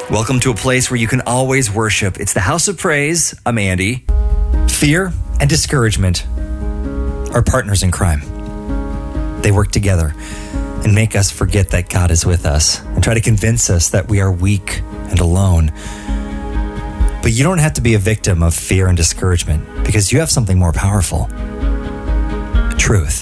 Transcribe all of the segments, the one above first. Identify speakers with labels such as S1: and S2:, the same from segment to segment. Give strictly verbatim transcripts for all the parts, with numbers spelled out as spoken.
S1: Welcome to a place where you can always worship. It's the House of Praise. I'm Andy. Fear and discouragement are partners in crime. They work together and make us forget that God is with us and try to convince us that we are weak and alone. But you don't have to be a victim of fear and discouragement because you have something more powerful. Truth.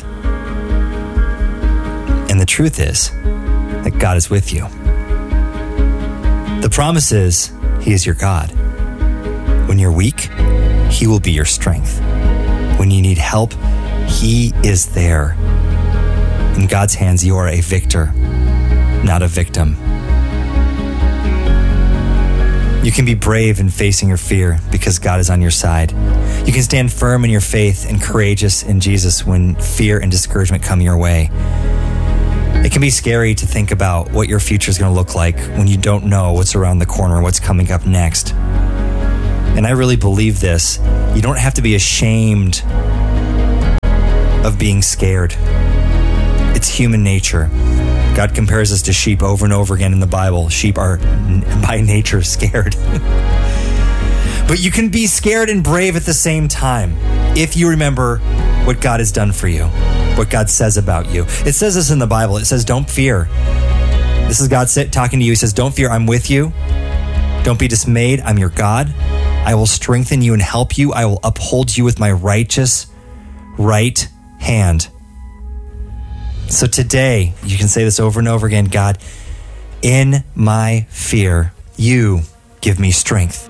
S1: And the truth is that God is with you. The promise is He is your God. When you're weak, He will be your strength. When you need help, He is there. In God's hands, you are a victor, not a victim. You can be brave in facing your fear because God is on your side. You can stand firm in your faith and courageous in Jesus when fear and discouragement come your way. It can be scary to think about what your future is going to look like when you don't know what's around the corner, what's coming up next. And I really believe this. You don't have to be ashamed of being scared. It's human nature. God compares us to sheep over and over again in the Bible. Sheep are by nature scared. But you can be scared and brave at the same time if you remember what God has done for you, what God says about you. It says this in the Bible. It says, don't fear. This is God talking to you. He says, don't fear, I'm with you. Don't be dismayed, I'm your God. I will strengthen you and help you. I will uphold you with my righteous right hand. So today, you can say this over and over again, God, in my fear, you give me strength.